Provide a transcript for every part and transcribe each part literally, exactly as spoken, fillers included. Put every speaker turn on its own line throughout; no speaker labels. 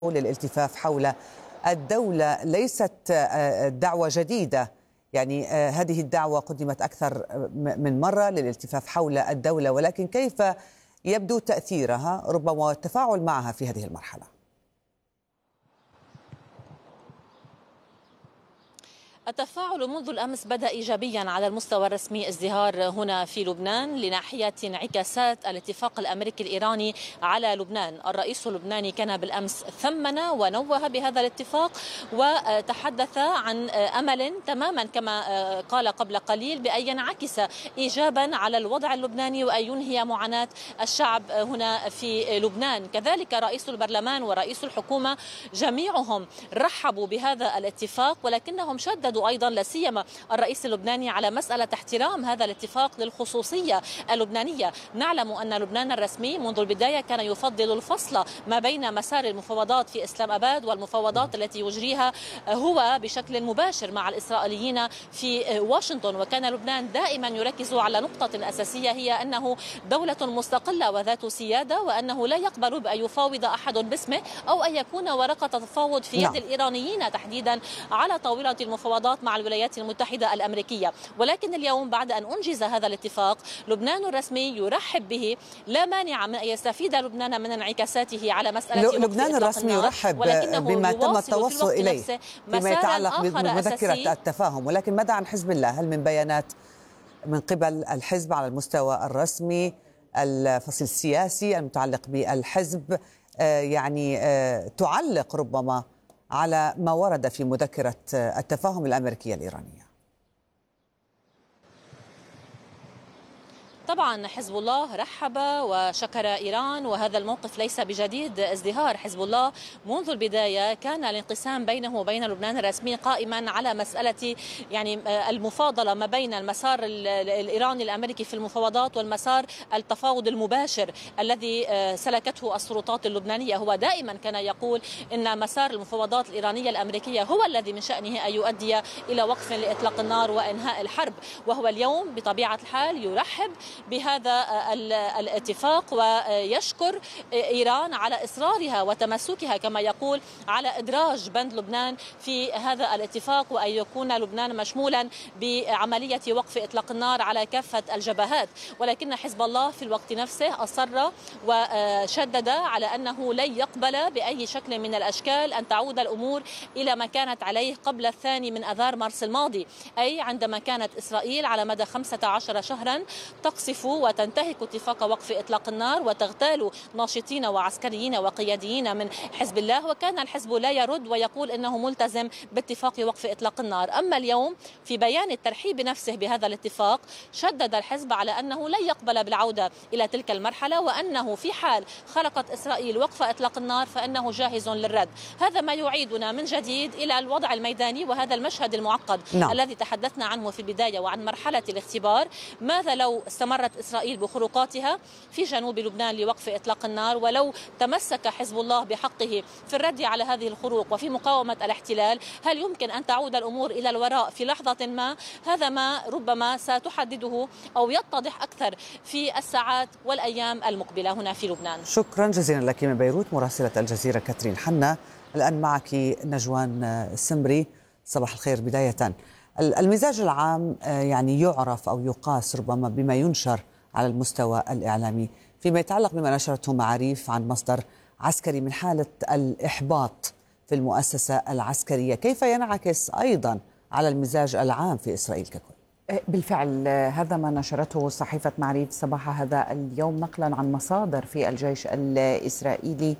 للالتفاف حول الدولة ليست دعوة جديدة، يعني هذه الدعوة قدمت أكثر من مرة للالتفاف حول الدولة، ولكن كيف يبدو تأثيرها ربما التفاعل معها في هذه المرحلة؟
التفاعل منذ الأمس بدأ إيجابيا على المستوى الرسمي، ازدهار هنا في لبنان لناحية انعكاسات الاتفاق الأمريكي الإيراني على لبنان. الرئيس اللبناني كان بالأمس ثمن ونوه بهذا الاتفاق وتحدث عن أمل تماما كما قال قبل قليل بأن ينعكس إيجابا على الوضع اللبناني وأن ينهي معاناة الشعب هنا في لبنان. كذلك رئيس البرلمان ورئيس الحكومة جميعهم رحبوا بهذا الاتفاق، ولكنهم شددوا أيضا لا سيما الرئيس اللبناني على مسألة احترام هذا الاتفاق للخصوصية اللبنانية. نعلم أن لبنان الرسمي منذ البداية كان يفضل الفصل ما بين مسار المفاوضات في إسلام أباد والمفاوضات التي يجريها هو بشكل مباشر مع الإسرائيليين في واشنطن، وكان لبنان دائما يركز على نقطة أساسية هي أنه دولة مستقلة وذات سيادة، وأنه لا يقبل بأن يفاوض أحد باسمه أو أن يكون ورقة تفاوض في يد نعم. الإيرانيين تحديدا على طاولة المفاوضات مع الولايات المتحدة الأمريكية. ولكن اليوم بعد أن أنجز هذا الاتفاق لبنان الرسمي يرحب به، لا مانع من أن يستفيد لبنان من انعكاساته على مسألة
لبنان الرسمي يرحب بما تم التوصل إليه فيما يتعلق بمذكرة التفاهم، ولكن ماذا عن حزب الله؟ هل من بيانات من قبل الحزب على المستوى الرسمي الفصيل السياسي المتعلق بالحزب يعني تعلق ربما على ما ورد في مذكرة التفاهم الأمريكية الإيرانية؟
طبعا حزب الله رحب وشكر إيران، وهذا الموقف ليس بجديد. ازدهار حزب الله منذ البداية كان الانقسام بينه وبين لبنان الرسمي قائما على مسألة يعني المفاضلة ما بين المسار الإيراني الأمريكي في المفاوضات والمسار التفاوض المباشر الذي سلكته السلطات اللبنانية. هو دائما كان يقول إن مسار المفاوضات الإيرانية الأمريكية هو الذي من شأنه أن يؤدي إلى وقف لإطلاق النار وإنهاء الحرب، وهو اليوم بطبيعة الحال يرحب بهذا الاتفاق ويشكر إيران على إصرارها وتمسكها كما يقول على إدراج بند لبنان في هذا الاتفاق، وأن يكون لبنان مشمولا بعملية وقف إطلاق النار على كافة الجبهات. ولكن حزب الله في الوقت نفسه أصر وشدد على أنه لن يقبل بأي شكل من الأشكال أن تعود الأمور إلى ما كانت عليه قبل الثاني من أذار مارس الماضي، أي عندما كانت إسرائيل على مدى خمسة عشر شهرا تقصف وتنتهك اتفاق وقف إطلاق النار وتغتال ناشطين وعسكريين وقياديين من حزب الله، وكان الحزب لا يرد ويقول إنه ملتزم باتفاق وقف إطلاق النار. أما اليوم في بيان الترحيب نفسه بهذا الاتفاق شدد الحزب على أنه لن يقبل بالعودة إلى تلك المرحلة، وأنه في حال خلقت إسرائيل وقف إطلاق النار فإنه جاهز للرد. هذا ما يعيدنا من جديد إلى الوضع الميداني وهذا المشهد المعقد نعم. الذي تحدثنا عنه في البداية وعن مرحلة الاختبار. ماذا لو استمرت إسرائيل بخروقاتها في جنوب لبنان لوقف إطلاق النار، ولو تمسك حزب الله بحقه في الرد على هذه الخروق وفي مقاومة الاحتلال؟ هل يمكن أن تعود الأمور إلى الوراء في لحظة ما؟ هذا ما ربما ستحدده أو يتضح أكثر في الساعات والأيام المقبلة هنا في لبنان.
شكرا جزيلا لك من بيروت مراسلة الجزيرة كاترين حنا. الآن معك نجوان السمري، صباح الخير. بداية المزاج العام يعني يعرف أو يقاس ربما بما ينشر على المستوى الإعلامي فيما يتعلق بما نشرته معاريف عن مصدر عسكري من حالة الإحباط في المؤسسة العسكرية. كيف ينعكس أيضا على المزاج العام في إسرائيل ككل؟
بالفعل هذا ما نشرته صحيفة معريف صباح هذا اليوم نقلا عن مصادر في الجيش الإسرائيلي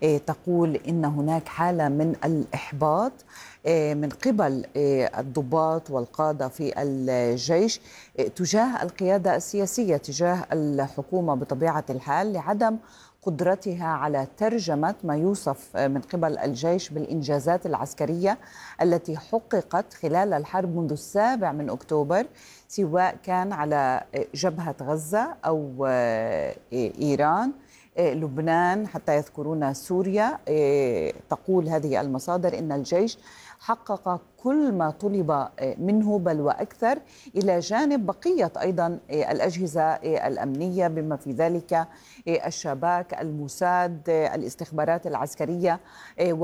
تقول إن هناك حالة من الإحباط من قبل الضباط والقادة في الجيش تجاه القيادة السياسية، تجاه الحكومة بطبيعة الحال، لعدم قدرتها على ترجمة ما يوصف من قبل الجيش بالإنجازات العسكرية التي حققت خلال الحرب منذ السابع من أكتوبر، سواء كان على جبهة غزة أو إيران. لبنان حتى يذكرون سوريا. تقول هذه المصادر إن الجيش حقق كل ما طلب منه بل وأكثر، إلى جانب بقية أيضا الأجهزة الأمنية بما في ذلك الشباك، الموساد، الاستخبارات العسكرية